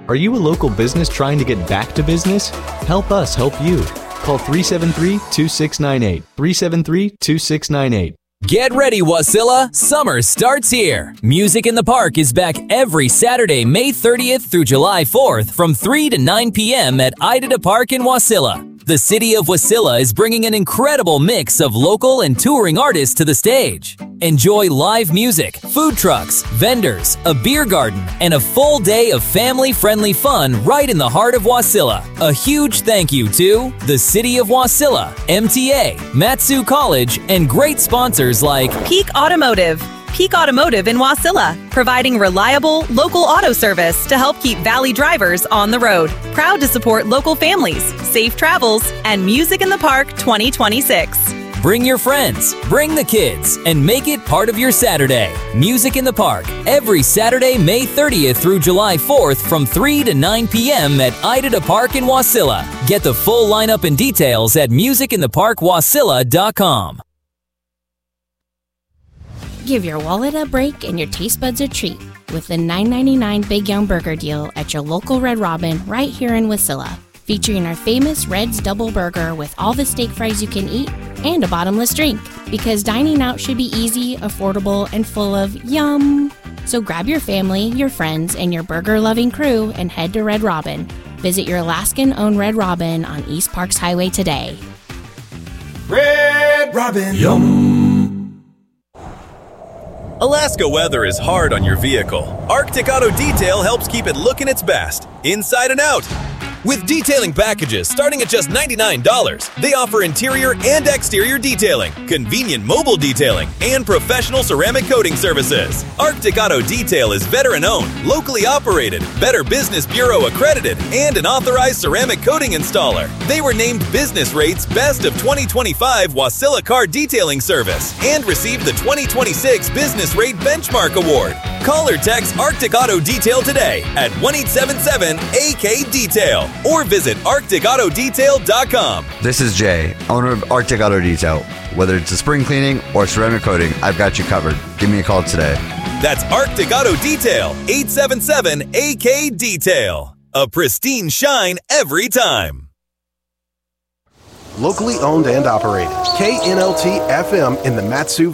Are you a local business trying to get back to business? Help us help you. Call 373-2698. 373-2698. Get ready, Wasilla! Summer starts here. Music in the Park is back every Saturday, May 30th through July 4th from 3 to 9 p.m. at Idada Park in Wasilla. The city of Wasilla is bringing an incredible mix of local and touring artists to the stage. Enjoy live music, food trucks, vendors, a beer garden, and a full day of family-friendly fun right in the heart of Wasilla. A huge thank you to the City of Wasilla, MTA, Matsu College, and great sponsors like Peak Automotive. Peak Automotive in Wasilla, providing reliable, local auto service to help keep Valley drivers on the road. Proud to support local families, safe travels, and Music in the Park 2026. Bring your friends, bring the kids, and make it part of your Saturday. Music in the Park, every Saturday, May 30th through July 4th from 3 to 9 p.m. at Idada Park in Wasilla. Get the full lineup and details at musicintheparkwasilla.com. Give your wallet a break and your taste buds a treat with the $9.99 Big Young Burger Deal at your local Red Robin right here in Wasilla. Featuring our famous Red's Double Burger with all the steak fries you can eat and a bottomless drink. Because dining out should be easy, affordable, and full of yum. So grab your family, your friends, and your burger-loving crew and head to Red Robin. Visit your Alaskan-owned Red Robin on East Parks Highway today. Red Robin. Yum. Alaska weather is hard on your vehicle. Arctic Auto Detail helps keep it looking its best, inside and out. With detailing packages starting at just $99, they offer interior and exterior detailing, convenient mobile detailing, and professional ceramic coating services. Arctic Auto Detail is veteran-owned, locally operated, Better Business Bureau accredited, and an authorized ceramic coating installer. They were named Business Rate's Best of 2025 Wasilla Car Detailing Service and received the 2026 Business Rate Benchmark Award. Call or text Arctic Auto Detail today at 1-877-AK-DETAIL or visit ArcticAutoDetail.com. This is Jay, owner of Arctic Auto Detail. Whether it's a spring cleaning or ceramic coating, I've got you covered. Give me a call today. That's Arctic Auto Detail, 877-AK-DETAIL. A pristine shine every time. Locally owned and operated. KNLT FM in the Matsu